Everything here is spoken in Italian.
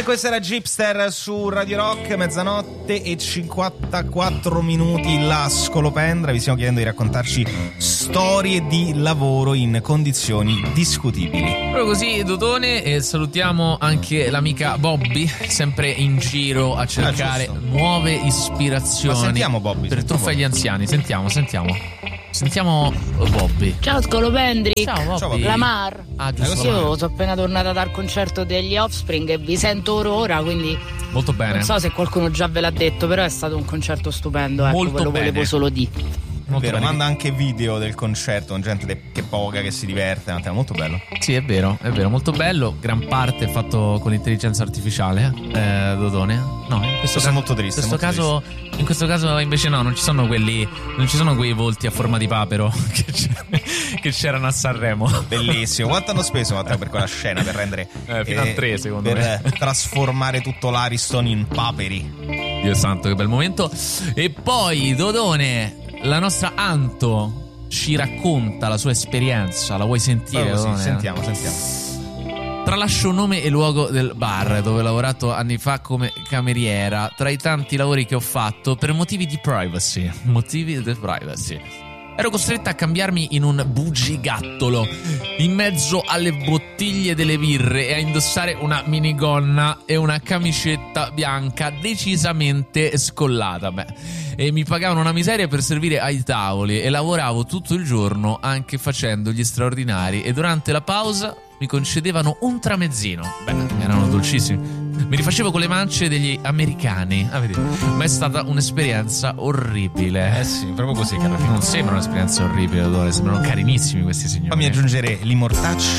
Questa era Gipster su Radio Rock, mezzanotte e 54 minuti, la scolopendra. Vi stiamo chiedendo di raccontarci storie di lavoro in condizioni discutibili. Proprio così, Dodone, e salutiamo anche l'amica Bobby, sempre in giro a cercare nuove ispirazioni. Ma sentiamo Bobby, per truffa agli anziani. Sentiamo Bobby. Ciao Scolopendri. Ciao Bobby. Ciao, Bobby. Lamar. Giusto. Io sono appena tornata dal concerto degli Offspring e vi sento ora, quindi Molto bene. non so se qualcuno già ve l'ha detto, però è stato un concerto stupendo, ecco, Molto ve lo bene. volevo solo dire. Molto Vero, bene. manda anche video del concerto con gente che poca, che si diverte, molto bello. Sì, è vero, molto bello. Gran parte fatto con l'intelligenza artificiale, Dodone. No, in questo Sono molto triste. In questo caso invece no, non ci sono quei volti a forma di papero che c'erano a Sanremo. Bellissimo. Quanto hanno speso Matteo per quella scena, per rendere fino a 3 secondo per me. trasformare tutto l'Ariston in paperi. Dio santo, che bel momento. E poi Dodone, la nostra Anto ci racconta la sua esperienza. La vuoi sentire? Sì, Dodone? sentiamo. Tralascio nome e luogo del bar dove ho lavorato anni fa come cameriera, tra i tanti lavori che ho fatto per motivi di privacy. Ero costretta a cambiarmi in un bugigattolo in mezzo alle bottiglie delle birre e a indossare una minigonna e una camicetta bianca decisamente scollata. E mi pagavano una miseria per servire ai tavoli e lavoravo tutto il giorno anche facendo gli straordinari, e durante la pausa mi concedevano un tramezzino. Erano dolcissimi. Mi rifacevo con le mance degli americani. Ma è stata un'esperienza orribile. Sì, proprio così che alla fine. Non sembra un'esperienza orribile, Dodone, sembrano carinissimi questi signori. Fammi aggiungere l'immortaccio